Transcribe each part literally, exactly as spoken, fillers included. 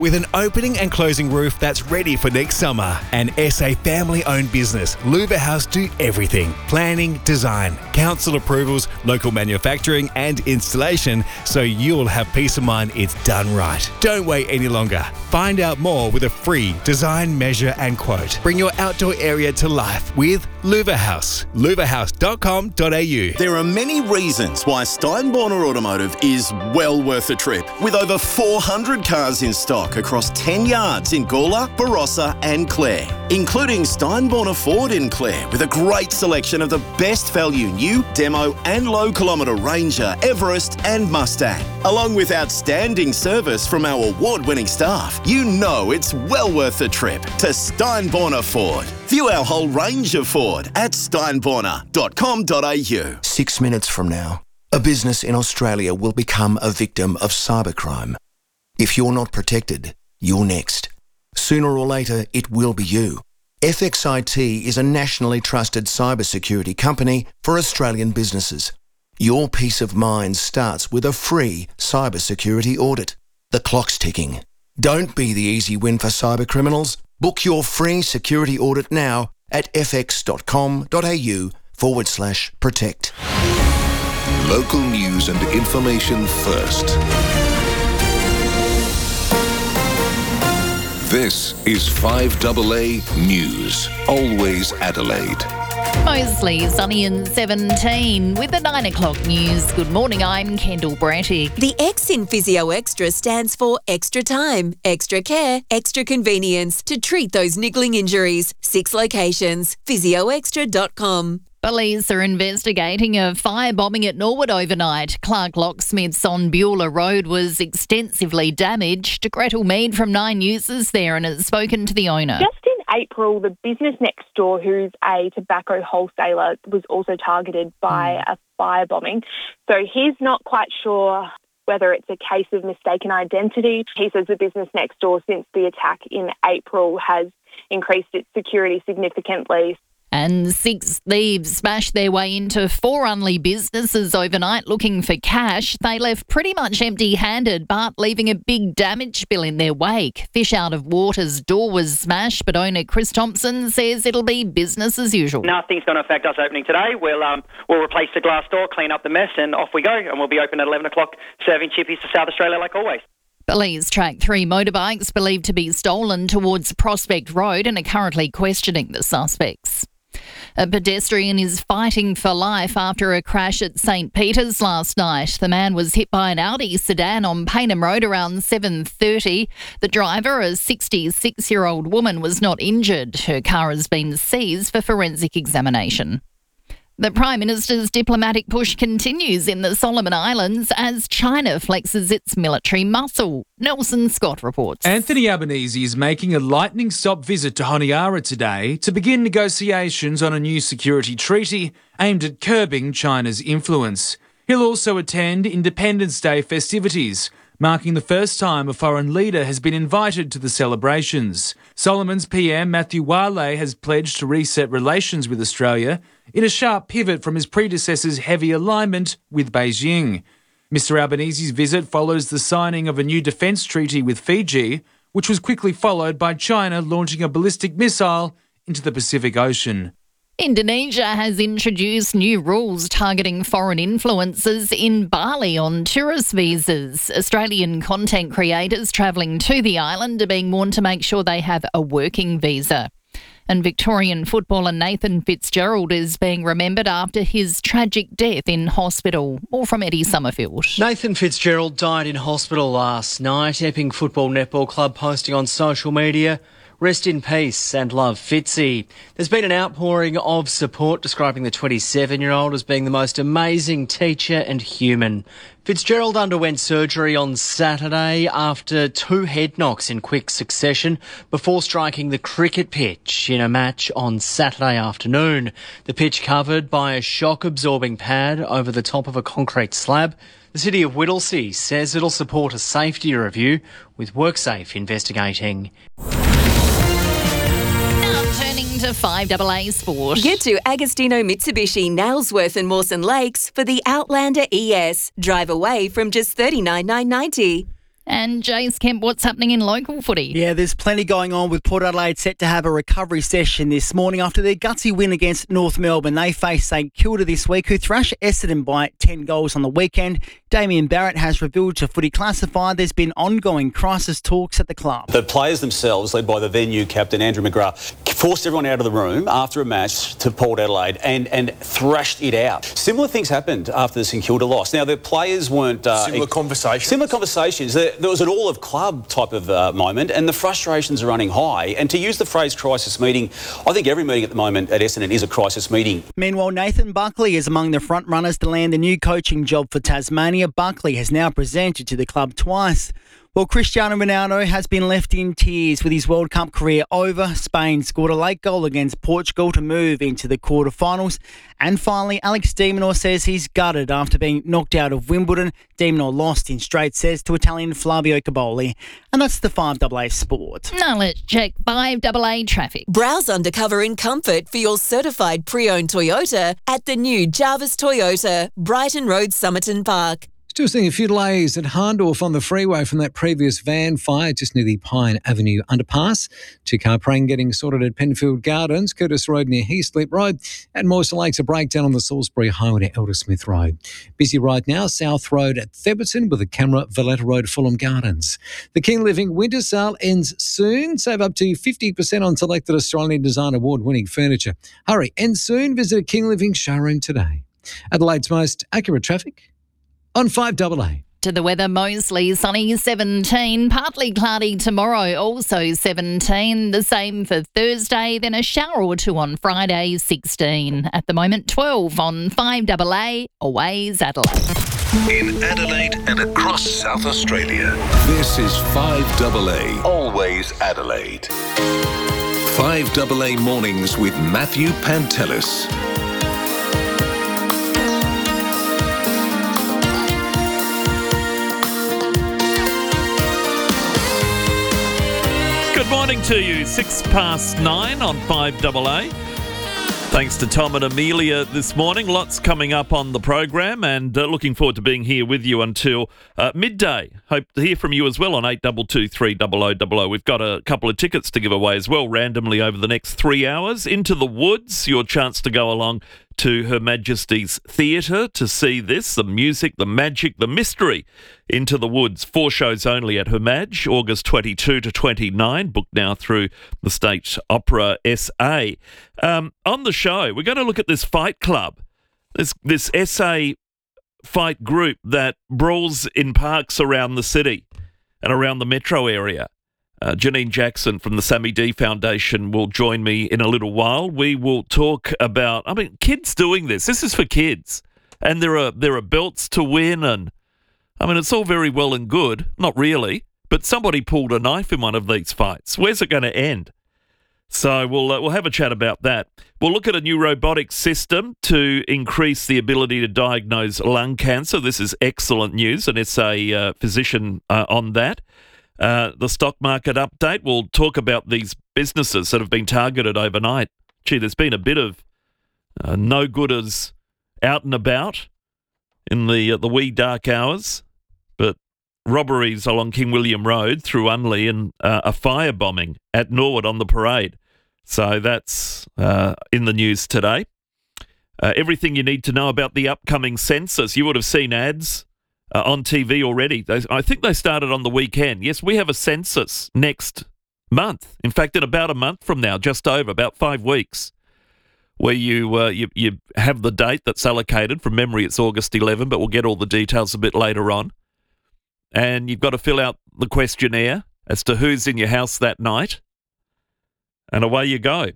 With an opening and closing roof that's ready for next summer. An S A family-owned business, Luva House do everything. Planning, design, council approvals, local manufacturing and installation, so you'll have peace of mind it's done right. Don't wait any longer. Find out more with a free design, measure and quote. Bring your outdoor area to life with Luva House. luva house dot com dot a u. There are many reasons why Steinborner Automotive is well worth a trip. With over four hundred cars in stock across ten yards in Gawler, Barossa and Clare, including Steinborner Ford in Clare with a great selection of the best value new, demo and low kilometre Ranger, Everest and Mustang. Along with outstanding service from our award-winning staff, you know it's well worth the trip to Steinborner Ford. View our whole range of Ford at steinborner dot com dot a u. Six minutes from now, a business in Australia will become a victim of cybercrime. If you're not protected, you're next. Sooner or later, it will be you. F X I T is a nationally trusted cybersecurity company for Australian businesses. Your peace of mind starts with a free cybersecurity audit. The clock's ticking. Don't be the easy win for cybercriminals. Book your free security audit now at f x dot com dot a u forward slash protect. Local news and information first. This is five A A News, always Adelaide. Mostly sunny and seventeen. With the nine o'clock news, good morning, I'm Kendall Brattick. The X in Physio Extra stands for extra time, extra care, extra convenience to treat those niggling injuries. Six locations, physio extra dot com. Police are investigating a firebombing at Norwood overnight. Clark Locksmith's on Beulah Road was extensively damaged. Gretel Mead from Nine News is there and has spoken to the owner. Just in April, the business next door, who's a tobacco wholesaler, was also targeted by mm. a firebombing. So he's not quite sure whether it's a case of mistaken identity. He says the business next door, since the attack in April, has increased its security significantly. And six thieves smashed their way into four Unley businesses overnight looking for cash. They left pretty much empty-handed, but leaving a big damage bill in their wake. Fish Out of Water's door was smashed, but owner Chris Thompson says it'll be business as usual. Nothing's going to affect us opening today. We'll um, we'll replace the glass door, clean up the mess, and off we go. And we'll be open at eleven o'clock, serving chippies to South Australia like always. Police track three motorbikes believed to be stolen towards Prospect Road and are currently questioning the suspects. A pedestrian is fighting for life after a crash at St Peter's last night. The man was hit by an Audi sedan on Paynham Road around seven thirty. The driver, a sixty-six-year-old woman, was not injured. Her car has been seized for forensic examination. The Prime Minister's diplomatic push continues in the Solomon Islands as China flexes its military muscle. Nelson Scott reports. Anthony Albanese is making a lightning-stop visit to Honiara today to begin negotiations on a new security treaty aimed at curbing China's influence. He'll also attend Independence Day festivities, marking the first time a foreign leader has been invited to the celebrations. Solomon's P M Matthew Wale has pledged to reset relations with Australia in a sharp pivot from his predecessor's heavy alignment with Beijing. Mister Albanese's visit follows the signing of a new defence treaty with Fiji, which was quickly followed by China launching a ballistic missile into the Pacific Ocean. Indonesia has introduced new rules targeting foreign influencers in Bali on tourist visas. Australian content creators travelling to the island are being warned to make sure they have a working visa. And Victorian footballer Nathan Fitzgerald is being remembered after his tragic death in hospital. More from Eddie Summerfield. Nathan Fitzgerald died in hospital last night. Epping Football Netball Club posting on social media, "Rest in peace and love, Fitzy." There's been an outpouring of support describing the twenty-seven-year-old as being the most amazing teacher and human. Fitzgerald underwent surgery on Saturday after two head knocks in quick succession before striking the cricket pitch in a match on Saturday afternoon. The pitch covered by a shock-absorbing pad over the top of a concrete slab. The City of Whittlesea says it'll support a safety review, with WorkSafe investigating. To five A A Sport. Get to Agostino Mitsubishi, Nailsworth and Mawson Lakes for the Outlander E S. Drive away from just thirty-nine thousand nine hundred ninety dollars. And Jace Kemp, what's happening in local footy? Yeah, there's plenty going on with Port Adelaide set to have a recovery session this morning after their gutsy win against North Melbourne. They face St Kilda this week, who thrashed Essendon by ten goals on the weekend. Damien Barrett has revealed to Footy Classified there's been ongoing crisis talks at the club. The players themselves, led by the then new captain Andrew McGrath, forced everyone out of the room after a match to Port Adelaide and, and thrashed it out. Similar things happened after the St Kilda loss. Now, the players weren't... Uh, similar conversations? Similar conversations. There, there was an all-of-club type of uh, moment, and the frustrations are running high. And to use the phrase crisis meeting, I think every meeting at the moment at Essendon is a crisis meeting. Meanwhile, Nathan Buckley is among the front runners to land the new coaching job for Tasmania. Buckley has now presented to the club twice. Well, Cristiano Ronaldo has been left in tears with his World Cup career over. Spain scored a late goal against Portugal to move into the quarterfinals. And finally, Alex de Minaur says he's gutted after being knocked out of Wimbledon. De Minaur lost in straight sets to Italian Flavio Caboli. And that's the five A A Sport. Now let's check five A A traffic. Browse undercover in comfort for your certified pre-owned Toyota at the new Jarvis Toyota, Brighton Road, Somerton Park. Still seeing a few delays at Hahndorf on the freeway from that previous van fire just near the Pine Avenue underpass. Two-car praying getting sorted at Penfield Gardens, Curtis Road near Heaslip Road, and Moyster Lakes a breakdown on the Salisbury Highway to Eldersmith Road. Busy right now, South Road at Theberton with a camera, Valletta Road, Fulham Gardens. The King Living Winter Sale ends soon. Save up to fifty percent on selected Australian Design Award-winning furniture. Hurry, ends soon. Visit a King Living showroom today. Adelaide's most accurate traffic on five A A. To the weather, mostly sunny, seventeen. Partly cloudy tomorrow, also seventeen. The same for Thursday, then a shower or two on Friday, sixteen. At the moment, twelve on five A A, Always Adelaide. In Adelaide and across South Australia, this is five A A, Always Adelaide. five A A Mornings with Matthew Pantelis. Good morning to you. Six past nine on five A A. Thanks to Tom and Amelia this morning. Lots coming up on the program, and uh, looking forward to being here with you until uh, midday. Hope to hear from you as well on eight two two, three zero zero zero zero. We've got a couple of tickets to give away as well randomly over the next three hours. Into the Woods, your chance to go along to Her Majesty's Theatre to see this, the music, the magic, the mystery. Into the Woods, four shows only at Her Maj, August twenty-two to twenty-nine, booked now through the State Opera S A. Um, on the show, we're going to look at this fight club, this this S A fight group that brawls in parks around the city and around the metro area. Uh, Janine Jackson from the Sammy D Foundation will join me in a little while. We will talk about, I mean, kids doing this. This is for kids. And there are there are belts to win, and, I mean, it's all very well and good. Not really. But somebody pulled a knife in one of these fights. Where's it going to end? So we'll, uh, we'll have a chat about that. We'll look at a new robotic system to increase the ability to diagnose lung cancer. This is excellent news, and it's a uh, physician uh, on that. Uh, the stock market update, we'll talk about these businesses that have been targeted overnight. Gee, there's been a bit of uh, no-gooders out and about in the uh, the wee dark hours, but robberies along King William Road through Unley and uh, a firebombing at Norwood on the parade. So that's uh, in the news today. Uh, everything you need to know about the upcoming census. You would have seen ads Uh, on T V already. They, I think they started on the weekend. Yes, we have a census next month. In fact, in about a month from now, just over, about five weeks, where you uh, you, you have the date that's allocated. From memory, it's August eleventh, but we'll get all the details a bit later on. And you've got to fill out the questionnaire as to who's in your house that night. And away you go.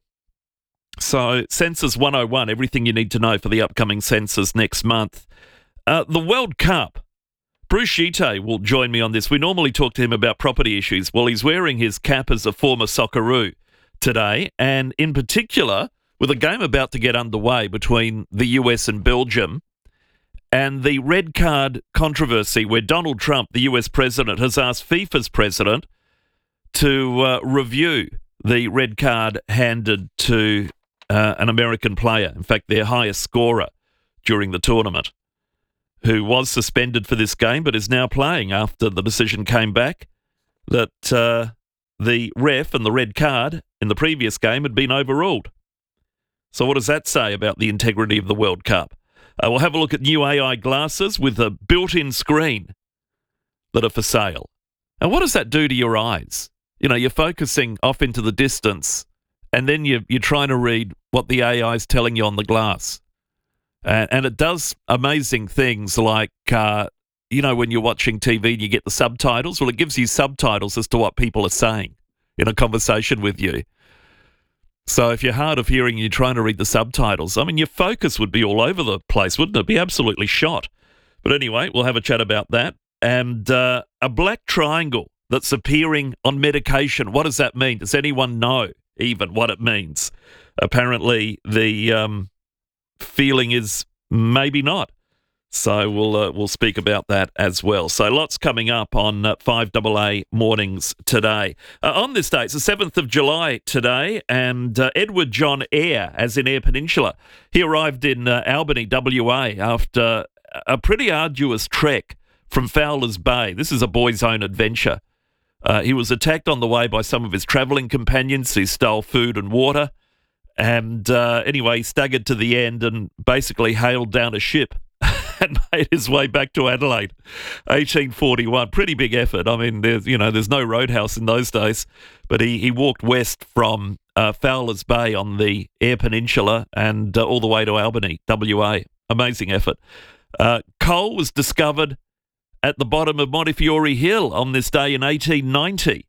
So, Census one oh one, everything you need to know for the upcoming census next month. Uh, the World Cup. Bruce Gite will join me on this. We normally talk to him about property issues. Well, he's wearing his cap as a former Socceroo today, and in particular, with a game about to get underway between the U S and Belgium, and the red card controversy where Donald Trump, the U S president, has asked FIFA's president to uh, review the red card handed to uh, an American player, in fact, their highest scorer during the tournament. who was suspended for this game but is now playing after the decision came back that uh, the ref and the red card in the previous game had been overruled. So what does that say about the integrity of the World Cup? Uh, we'll have a look at new A I glasses with a built-in screen that are for sale. And what does that do to your eyes? You know, you're focusing off into the distance and then you're, you're trying to read what the A I is telling you on the glass. And, and it does amazing things like, uh, you know, when you're watching T V and you get the subtitles. Well, it gives you subtitles as to what people are saying in a conversation with you. So if you're hard of hearing and you're trying to read the subtitles, I mean, your focus would be all over the place, wouldn't it? Be absolutely shot. But anyway, we'll have a chat about that. And uh, a black triangle that's appearing on medication. What does that mean? Does anyone know even what it means? Apparently, the um, feeling is maybe not. So we'll uh, we'll speak about that as well. So lots coming up on uh, five A A Mornings today. Uh, on this day, it's the seventh of July today, and uh, Edward John Eyre, as in Eyre Peninsula, he arrived in uh, Albany, W A, after a pretty arduous trek from Fowler's Bay. This is a boy's own adventure. Uh, he was attacked on the way by some of his travelling companions. He stole food and water. And uh, anyway, he staggered to the end and basically hailed down a ship and made his way back to Adelaide. eighteen forty-one, pretty big effort. I mean, there's you know there's no roadhouse in those days, but he, he walked west from uh, Fowler's Bay on the Eyre Peninsula and uh, all the way to Albany, W A. Amazing effort. Uh, coal was discovered at the bottom of Montefiore Hill on this day in eighteen ninety.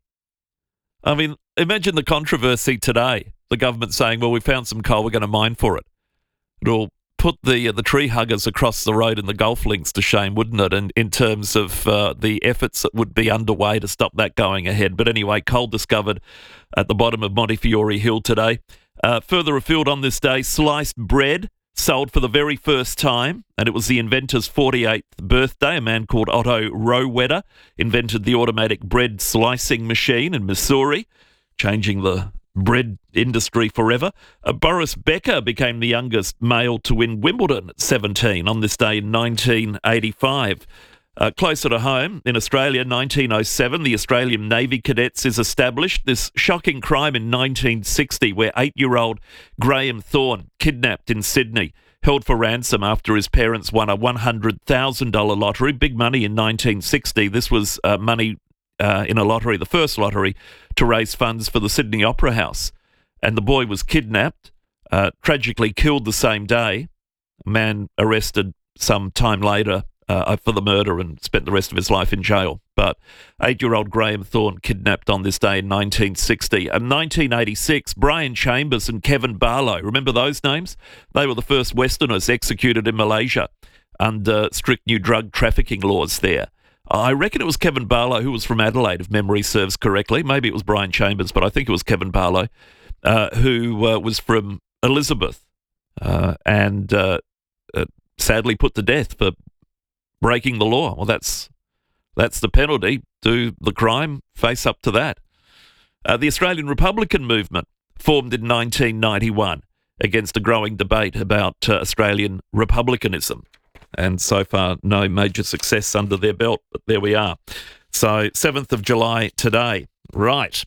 I mean, imagine the controversy today. The government saying, well, we found some coal, we're going to mine for it. It'll put the uh, the tree huggers across the road in the golf links to shame, wouldn't it, in, in terms of uh, the efforts that would be underway to stop that going ahead. But anyway, coal discovered at the bottom of Montefiore Hill today. Uh, further afield on this day, sliced bread sold for the very first time, and it was the inventor's forty-eighth birthday. A man called Otto Rohwedder invented the automatic bread slicing machine in Missouri, changing the bread industry forever. Uh, Boris Becker became the youngest male to win Wimbledon at seventeen on this day in nineteen eighty-five. Uh, closer to home, in Australia, nineteen oh seven, the Australian Navy Cadets is established. This shocking crime in nineteen sixty, where eight-year-old Graham Thorne, kidnapped in Sydney, held for ransom after his parents won a one hundred thousand dollars lottery. Big money in nineteen sixty. This was uh, money uh, in a lottery, the first lottery, to raise funds for the Sydney Opera House. And the boy was kidnapped, uh, tragically killed the same day. A man arrested some time later Uh, for the murder and spent the rest of his life in jail. But eight-year-old Graham Thorne kidnapped on this day in nineteen sixty. And nineteen eighty-six, Brian Chambers and Kevin Barlow, remember those names? They were the first Westerners executed in Malaysia under strict new drug trafficking laws there. I reckon it was Kevin Barlow, who was from Adelaide, if memory serves correctly. Maybe it was Brian Chambers, but I think it was Kevin Barlow, uh, who uh, was from Elizabeth uh, and uh, uh, sadly put to death for breaking the law. Well, that's that's the penalty. Do the crime, face up to that. Uh, the Australian Republican movement formed in nineteen ninety-one against a growing debate about uh, Australian republicanism. And so far, no major success under their belt, but there we are. So, seventh of July today. Right.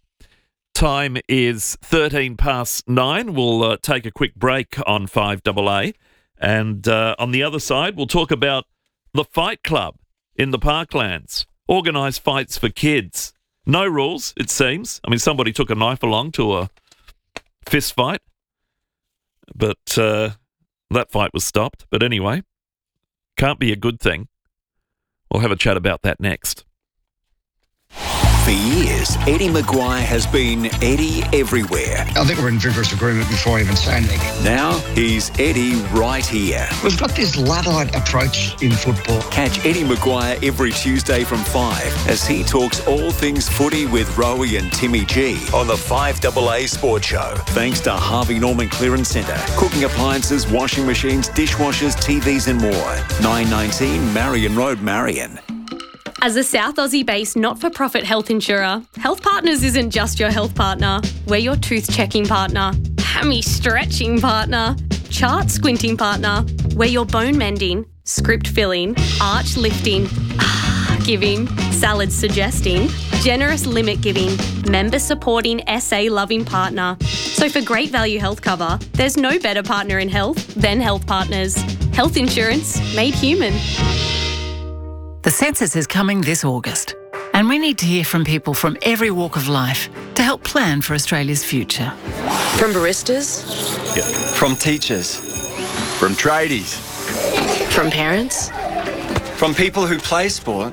Time is thirteen past nine. We'll uh, take a quick break on five A A. And uh, on the other side, we'll talk about the Fight Club in the Parklands. Organised fights for kids. No rules, it seems. I mean, somebody took a knife along to a fist fight, but uh, that fight was stopped. But anyway, can't be a good thing. We'll have a chat about that next. For years, Eddie Maguire has been Eddie everywhere. I think we're in vigorous agreement before I even say anything. Now, he's Eddie right here. We've got this Luddite approach in football. Catch Eddie Maguire every Tuesday from five as he talks all things footy with Rowie and Timmy G on the five A A Sports Show. Thanks to Harvey Norman Clearance Centre. Cooking appliances, washing machines, dishwashers, T Vs and more. nine nineteen Marion Road, Marion. As a South Aussie-based not-for-profit health insurer, Health Partners isn't just your health partner. We're your tooth-checking partner, hammy-stretching partner, chart-squinting partner. We're your bone-mending, script filling, arch lifting, ah, giving, salad suggesting, generous limit giving, member supporting, S A loving partner. So for great value health cover, there's no better partner in health than Health Partners. Health insurance made human. The census is coming this August, and we need to hear from people from every walk of life to help plan for Australia's future. From baristas? Yeah. From teachers? From tradies? From parents? From people who play sport?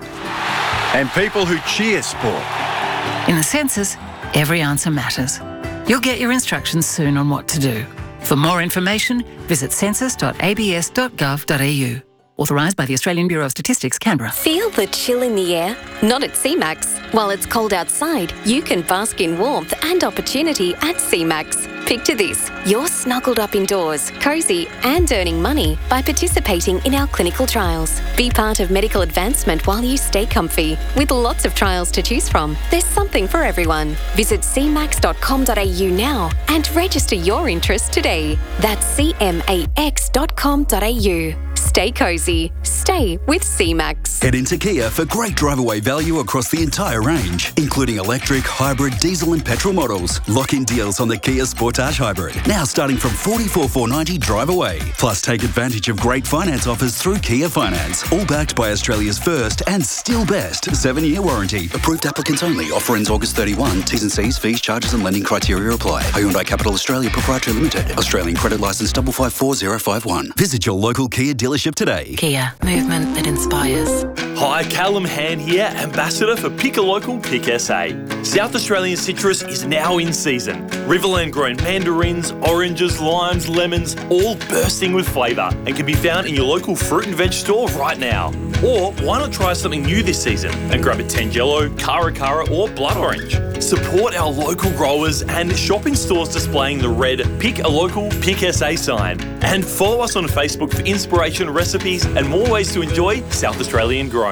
And people who cheer sport? In the census, every answer matters. You'll get your instructions soon on what to do. For more information, visit census dot a b s dot gov dot a u. Authorised by the Australian Bureau of Statistics, Canberra. Feel the chill in the air? Not at C MAX. While it's cold outside, you can bask in warmth and opportunity at C MAX. Picture this. You're snuggled up indoors, cosy and earning money by participating in our clinical trials. Be part of medical advancement while you stay comfy. With lots of trials to choose from, there's something for everyone. Visit c max dot com dot a u now and register your interest today. That's c max dot com dot a u. Stay cosy. Stay with C MAX. Head into Kia for great drive-away value across the entire range, including electric, hybrid, diesel and petrol models. Lock-in deals on the Kia Sportage Hybrid, now starting from forty-four thousand four hundred ninety dollars drive away. Plus, take advantage of great finance offers through Kia Finance, all backed by Australia's first and still best seven-year warranty. Approved applicants only. Offer ends August thirty-first. T's and C's, fees, charges and lending criteria apply. Hyundai Capital Australia Proprietary Limited. Australian credit licence five five four zero five one. Visit your local Kia dealership today. Kia, movement that inspires. Hi, Callum Hand here, Ambassador for Pick a Local, Pick S A. South Australian citrus is now in season. Riverland grown mandarins, oranges, limes, lemons, all bursting with flavour and can be found in your local fruit and veg store right now. Or why not try something new this season and grab a Tangelo, Cara Cara or Blood Orange. Support our local growers and shop in stores displaying the red Pick a Local, Pick S A sign. And follow us on Facebook for inspiration, recipes and more ways to enjoy South Australian grown.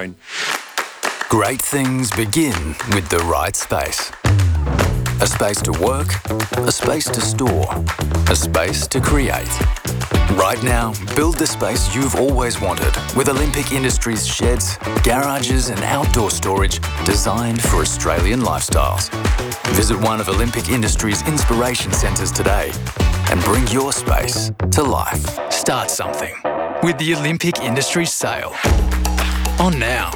Great things begin with the right space. A space to work, a space to store, a space to create. Right now, build the space you've always wanted with Olympic Industries sheds, garages and outdoor storage designed for Australian lifestyles. Visit one of Olympic Industries' inspiration centres today and bring your space to life. Start something with the Olympic Industries sale. On now.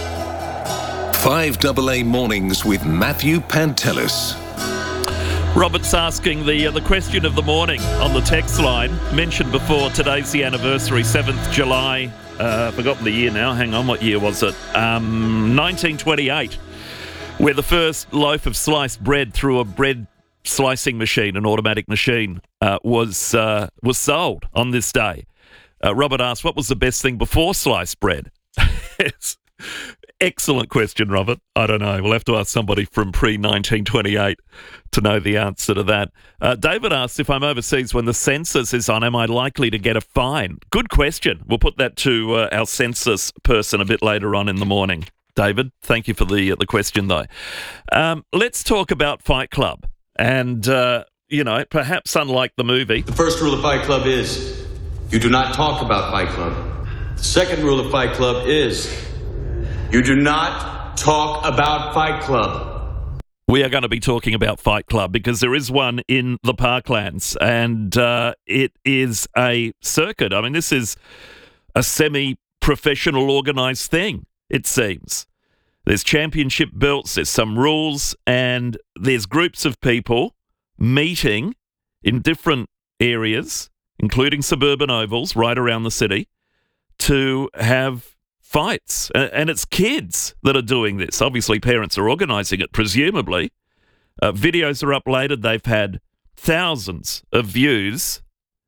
five A A Mornings with Matthew Pantelis. Robert's asking the uh, the question of the morning on the text line. Mentioned before, today's the anniversary, seventh of July. Uh, forgotten the year now. Hang on, what year was it? Um, nineteen twenty-eight, where the first loaf of sliced bread through a bread slicing machine, an automatic machine, uh, was uh, was sold on this day. Uh, Robert asked, what was the best thing before sliced bread? Yes. Excellent question, Robert. I don't know. We'll have to ask somebody from pre nineteen twenty-eight to know the answer to that. Uh, David asks, if I'm overseas when the census is on, am I likely to get a fine? Good question. We'll put that to uh, our census person a bit later on in the morning. David, thank you for the, uh, the question, though. Um, let's talk about Fight Club. And, uh, you know, perhaps unlike the movie. The first rule of Fight Club is you do not talk about Fight Club. The second rule of Fight Club is you do not talk about Fight Club. We are going to be talking about Fight Club because there is one in the Parklands and uh, it is a circuit. I mean, this is a semi-professional organised thing, it seems. There's championship belts, there's some rules, and there's groups of people meeting in different areas, including suburban ovals right around the city, to have fights. And it's kids that are doing this. Obviously, parents are organising it, presumably. Uh, videos are uploaded. They've had thousands of views.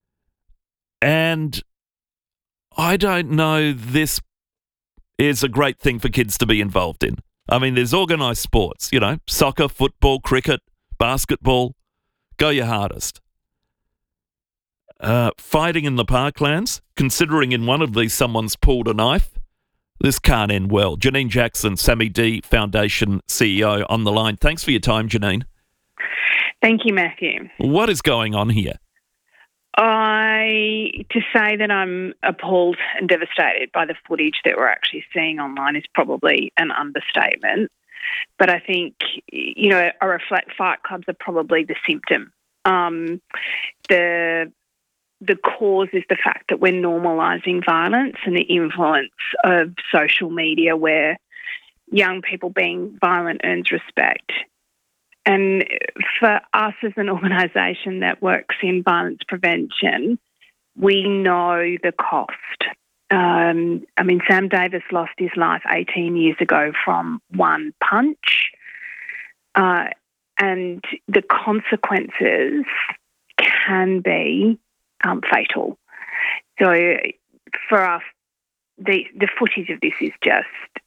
And I don't know this is a great thing for kids to be involved in. I mean, there's organised sports, you know, soccer, football, cricket, basketball. Go your hardest. Uh, fighting in the Parklands, considering in one of these someone's pulled a knife. This can't end well. Janine Jackson, Sammy D Foundation C E O on the line. Thanks for your time, Janine. Thank you, Matthew. What is going on here? I to say that I'm appalled and devastated by the footage that we're actually seeing online is probably an understatement. But I think, you know, I reflect fight clubs are probably the symptom. Um, the the cause is the fact that we're normalising violence and the influence of social media where young people being violent earns respect. And for us as an organisation that works in violence prevention, we know the cost. Um, I mean, Sam Davis lost his life eighteen years ago from one punch, uh, and the consequences can be um, fatal. So for us, the, the footage of this is just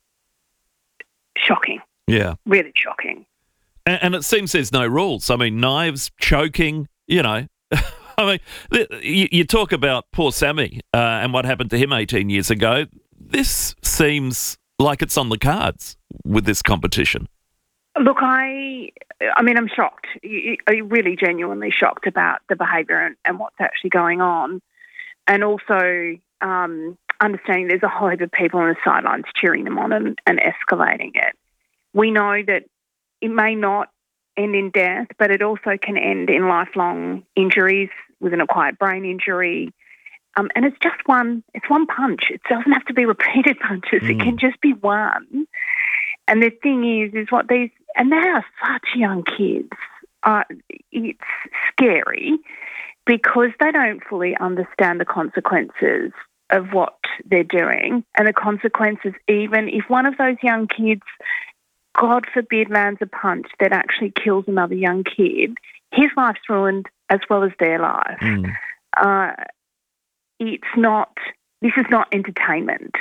shocking. Yeah. Really shocking. And, and it seems there's no rules. I mean, knives, choking, you know. I mean, you, you talk about poor Sammy uh, and what happened to him eighteen years ago. This seems like it's on the cards with this competition. Look, I I mean, I'm shocked. I'm really genuinely shocked about the behaviour and, and what's actually going on. And also um, understanding there's a whole heap of people on the sidelines cheering them on and, and escalating it. We know that it may not end in death, but it also can end in lifelong injuries with an acquired brain injury. Um, and it's just one, it's one punch. It doesn't have to be repeated punches. Mm. It can just be one. And the thing is, is what these, and they are such young kids. Uh, it's scary because they don't fully understand the consequences of what they're doing and the consequences, even if one of those young kids, God forbid, lands a punch that actually kills another young kid, his life's ruined as well as their life. Mm. Uh, it's not, this is not entertainment.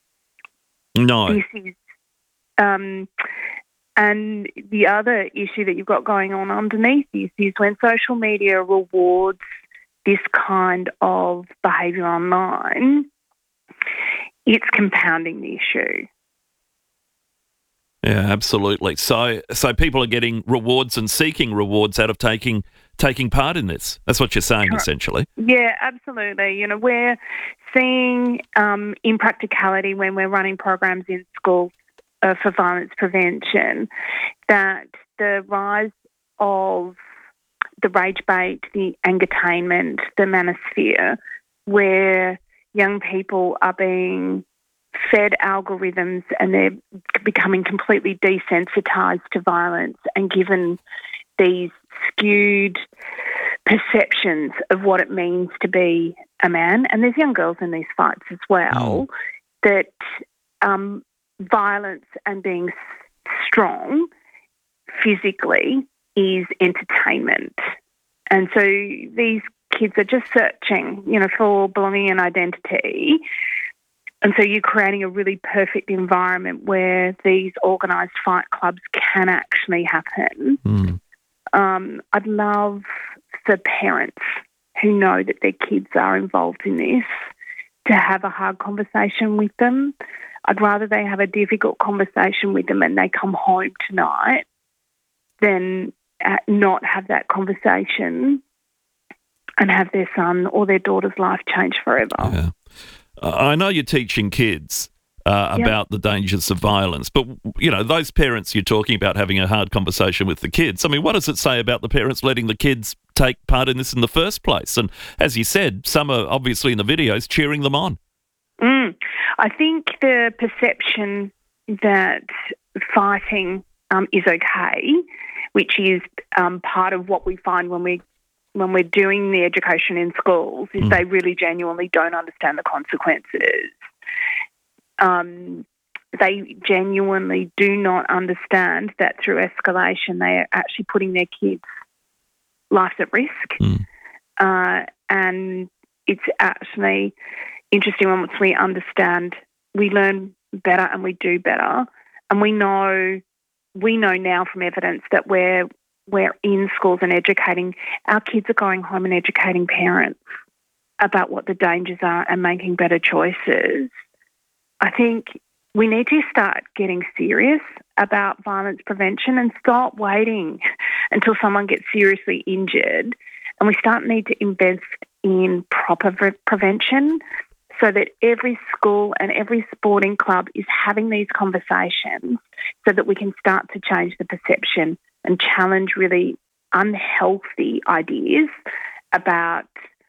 No. This is, um, and the other issue that you've got going on underneath this is when social media rewards this kind of behaviour online, it's compounding the issue. Yeah, absolutely. So, so people are getting rewards and seeking rewards out of taking taking part in this. That's what you're saying, Correct. Essentially. Yeah, absolutely. You know, we're seeing um, in practicality when we're running programs in schools uh, for violence prevention that the rise of the rage bait, the angatainment, the manosphere, where young people are being fed algorithms and they're becoming completely desensitised to violence and given these skewed perceptions of what it means to be a man. And there's young girls in these fights as well, mm. that um, violence and being strong physically is entertainment. And so these kids are just searching, you know, for belonging and identity. And so you're creating a really perfect environment where these organised fight clubs can actually happen. Mm. Um, I'd love for parents who know that their kids are involved in this to have a hard conversation with them. I'd rather they have a difficult conversation with them and they come home tonight than uh, not have that conversation and have their son or their daughter's life change forever. Yeah. I know you're teaching kids uh, yep. about the dangers of violence, but, you know, those parents you're talking about having a hard conversation with the kids, I mean, what does it say about the parents letting the kids take part in this in the first place? And as you said, some are obviously in the videos cheering them on. Mm. I think the perception that fighting um, is okay, which is um, part of what we find when we when we're doing the education in schools, is mm. they really genuinely don't understand the consequences. Um, they genuinely do not understand that through escalation they are actually putting their kids' lives at risk. Mm. Uh, and it's actually interesting once we understand, we learn better and we do better. And we know we know now from evidence that we're we're in schools and educating, our kids are going home and educating parents about what the dangers are and making better choices. I think we need to start getting serious about violence prevention and stop waiting until someone gets seriously injured. And we start need to invest in proper pre- prevention so that every school and every sporting club is having these conversations so that we can start to change the perception and challenge really unhealthy ideas about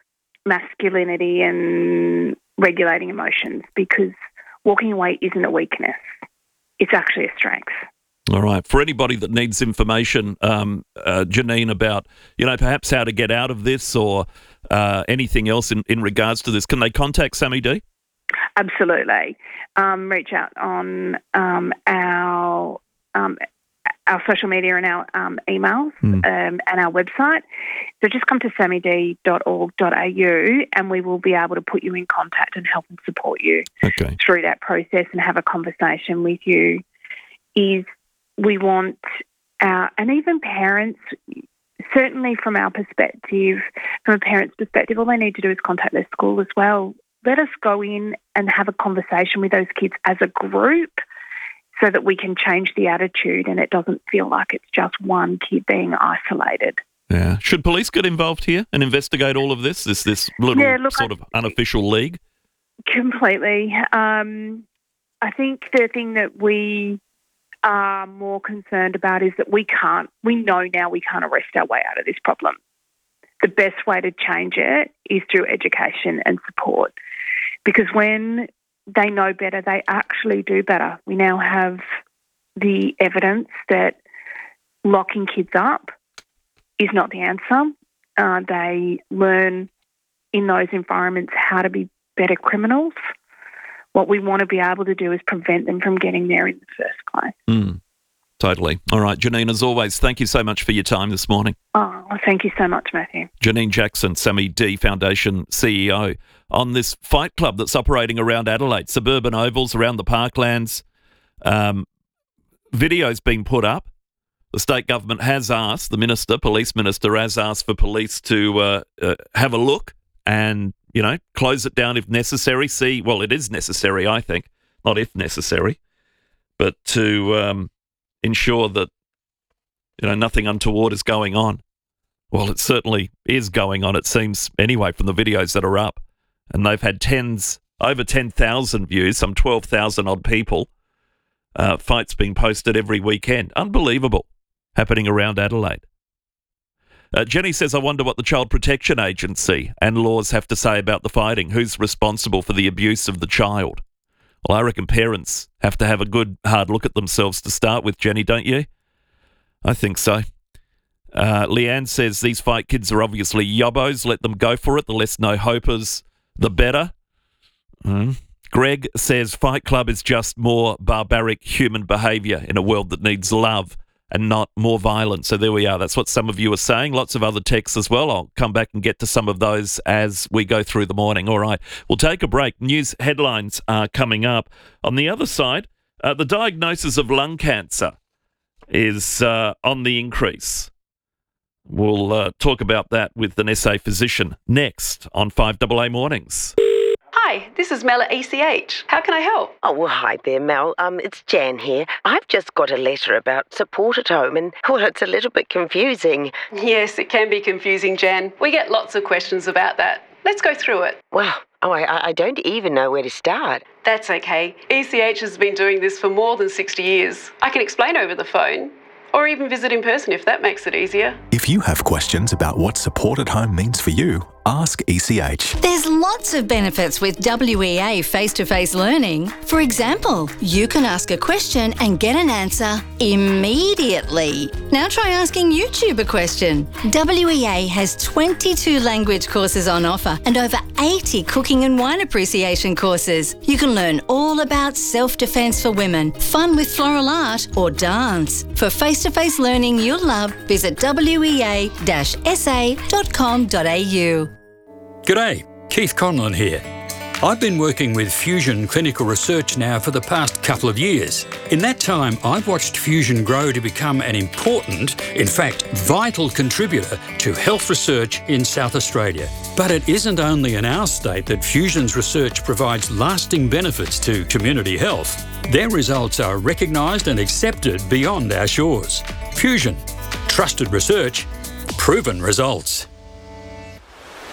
masculinity and regulating emotions, because walking away isn't a weakness. It's actually a strength. All right. For anybody that needs information, um, uh, Janine, about, you know, perhaps how to get out of this or uh, anything else in, in regards to this, can they contact Sammy D? Absolutely. Um, reach out on um, our um, our social media and our um, emails mm. um, and our website. So just come to sammy d dot org dot a u and we will be able to put you in contact and help and support you okay. through that process and have a conversation with you. Is we want our, and even parents, certainly from our perspective, from a parent's perspective, all they need to do is contact their school as well. Let us go in and have a conversation with those kids as a group so that we can change the attitude and it doesn't feel like it's just one kid being isolated. Yeah. Should police get involved here and investigate all of this, this, this little yeah, look, sort I, of unofficial league? Completely. Um, I think the thing that we are more concerned about is that we can't, we know now we can't arrest our way out of this problem. The best way to change it is through education and support, because when they know better, they actually do better. We now have the evidence that locking kids up is not the answer. Uh, they learn in those environments how to be better criminals. What we want to be able to do is prevent them from getting there in the first place. Mm, totally. All right, Janine, as always, thank you so much for your time this morning. Oh, thank you so much, Matthew. Janine Jackson, Sammy D Foundation C E O, on this fight club that's operating around Adelaide, suburban ovals around the parklands. Um, videos being put up. The state government has asked, the minister, police minister, has asked for police to uh, uh, have a look and, you know, close it down if necessary. See, well, it is necessary, I think, not if necessary, but to um, ensure that, you know, nothing untoward is going on. Well, it certainly is going on, it seems, anyway, from the videos that are up. And they've had tens, over ten thousand views, some twelve thousand odd people. Uh, fights being posted every weekend. Unbelievable. Happening around Adelaide. Uh, Jenny says, I wonder what the Child Protection Agency and laws have to say about the fighting. Who's responsible for the abuse of the child? Well, I reckon parents have to have a good hard look at themselves to start with, Jenny, don't you? I think so. Uh, Leanne says, these fight kids are obviously yobbos. Let them go for it. The less no-hopers, the better. Mm. Greg says, Fight Club is just more barbaric human behaviour in a world that needs love and not more violence. So there we are. That's what some of you are saying. Lots of other texts as well. I'll come back and get to some of those as we go through the morning. All right, we'll take a break. News headlines are coming up. On the other side, uh, the diagnosis of lung cancer is uh, on the increase. We'll uh, talk about that with an S A physician next on five A A Mornings. Hi, this is Mel at E C H. How can I help? Oh, well, hi there, Mel. Um, it's Jan here. I've just got a letter about support at home and, well, it's a little bit confusing. Yes, it can be confusing, Jan. We get lots of questions about that. Let's go through it. Well, oh, I, I don't even know where to start. That's okay. E C H has been doing this for more than sixty years. I can explain over the phone. Or even visit in person if that makes it easier. If you have questions about what support at home means for you, ask E C H. There's lots of benefits with W E A face-to-face learning. For example, you can ask a question and get an answer immediately. Now try asking YouTube a question. W E A has twenty-two language courses on offer and over eighty cooking and wine appreciation courses. You can learn all about self-defense for women, fun with floral art or dance. For face-to-face learning you'll love, visit w e a dash s a dot com dot a u. G'day, Keith Conlon here. I've been working with Fusion Clinical Research now for the past couple of years. In that time, I've watched Fusion grow to become an important, in fact, vital contributor to health research in South Australia. But it isn't only in our state that Fusion's research provides lasting benefits to community health. Their results are recognised and accepted beyond our shores. Fusion. Trusted research. Proven results.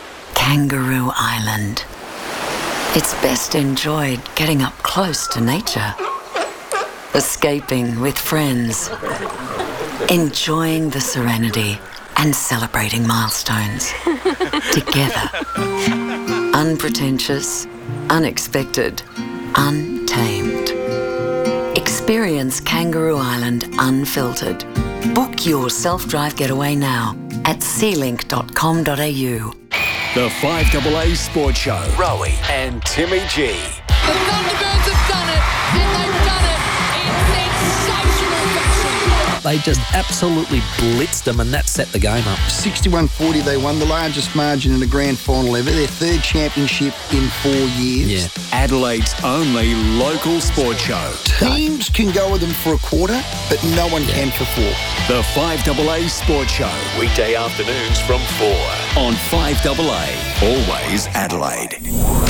Kangaroo Island. It's best enjoyed getting up close to nature, escaping with friends, enjoying the serenity and celebrating milestones together. Unpretentious, unexpected, untamed. Experience Kangaroo Island unfiltered. Book your self-drive getaway now at sealink dot com dot a u. The five A A Sports Show. Rowie and Timmy G. The Thunderbirds have done it, and they've done it in sensational fashion. They just absolutely blitzed them, and that set the game up. sixty-one forty they won, the largest margin in a grand final ever, their third championship in four years. Yeah. Adelaide's only local sports show. Teams can go with them for a quarter, but no one can for four. The five A A Sports Show. Weekday afternoons from four on five A A. Always Adelaide.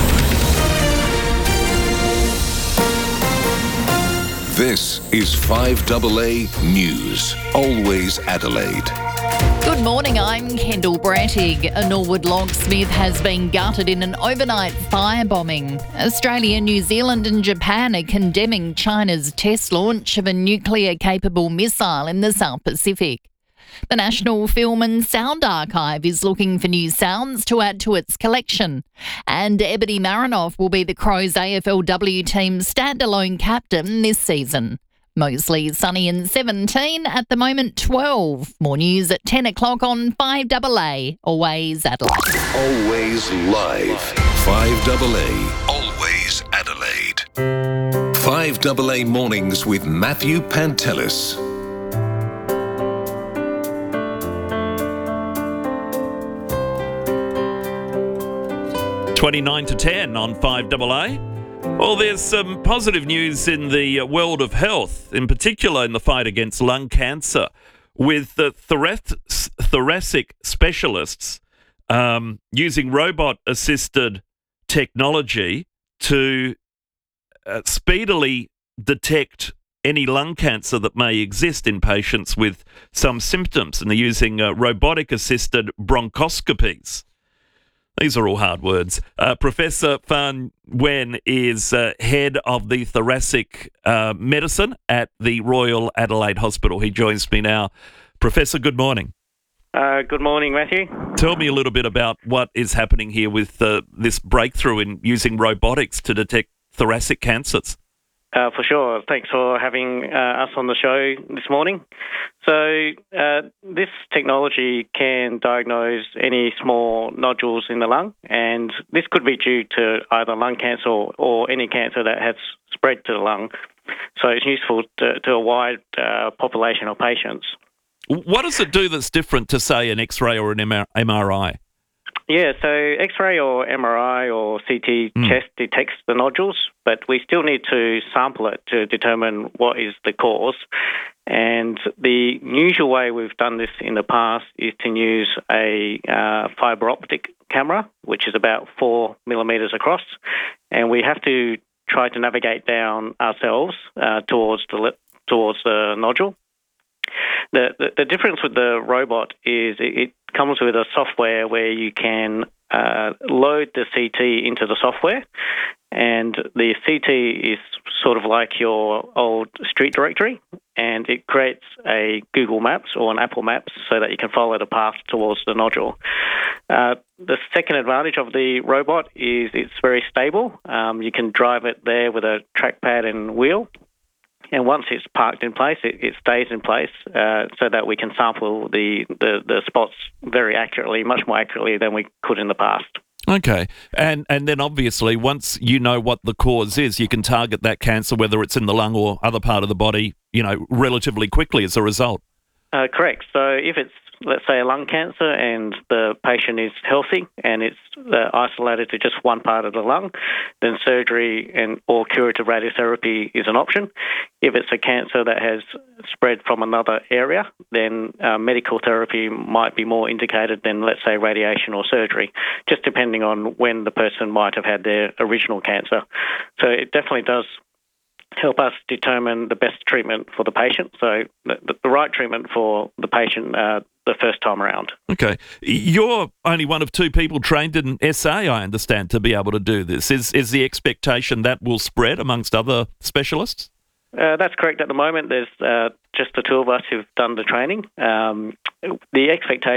This is five A A News. Always Adelaide. Good morning, I'm Kendall Brattig. A Norwood locksmith has been gutted in an overnight firebombing. Australia, New Zealand and Japan are condemning China's test launch of a nuclear-capable missile in the South Pacific. The National Film and Sound Archive is looking for new sounds to add to its collection. And Ebony Marinoff will be the Crows A F L W team's standalone captain this season. Mostly sunny and seventeen, at the moment twelve. More news at ten o'clock on five A A. Always Adelaide. Always live. five A A. Always Adelaide. five A A Mornings with Matthew Pantelis. twenty-nine to ten on five A A. Well, there's some positive news in the world of health, in particular in the fight against lung cancer, with the thorac- thoracic specialists um, using robot-assisted technology to uh, speedily detect any lung cancer that may exist in patients with some symptoms, and they're using uh, robotic-assisted bronchoscopies. These are all hard words. Uh, Professor Fan Nguyen is uh, head of the thoracic uh, medicine at the Royal Adelaide Hospital. He joins me now. Professor, good morning. Uh, good morning, Matthew. Tell me a little bit about what is happening here with uh, this breakthrough in using robotics to detect thoracic cancers. Uh, for sure. Thanks for having uh, us on the show this morning. So uh, this technology can diagnose any small nodules in the lung, and this could be due to either lung cancer or, or any cancer that has spread to the lung. So it's useful to, to a wide uh, population of patients. What does it do that's different to, say, an X-ray or an M R I? Yeah, so X-ray or M R I or C T mm. test detects the nodules, but we still need to sample it to determine what is the cause. And the usual way we've done this in the past is to use a uh, fibre optic camera, which is about four millimetres across, and we have to try to navigate down ourselves uh, towards the towards the nodule. The, the the difference with the robot is it, it comes with a software where you can uh, load the C T into the software, and the C T is sort of like your old street directory, and it creates a Google Maps or an Apple Maps so that you can follow the path towards the nodule. Uh, the second advantage of the robot is it's very stable. Um, you can drive it there with a trackpad and wheel. And once it's parked in place, it, it stays in place uh, so that we can sample the, the, the spots very accurately, much more accurately than we could in the past. Okay. And and then obviously once you know what the cause is, you can target that cancer, whether it's in the lung or other part of the body, you know, relatively quickly as a result. Uh, correct. So if it's, let's say, a lung cancer and the patient is healthy and it's uh, isolated to just one part of the lung, then surgery and or curative radiotherapy is an option. If it's a cancer that has spread from another area, then uh, medical therapy might be more indicated than, let's say, radiation or surgery, just depending on when the person might have had their original cancer. So it definitely does help us determine the best treatment for the patient. So the, the right treatment for the patient uh, the first time around. Okay. You're only one of two people trained in S A, I understand, to be able to do this. Is is the expectation that will spread amongst other specialists? Uh, that's correct. At the moment, there's uh, just the two of us who've done the training. Um, the expectation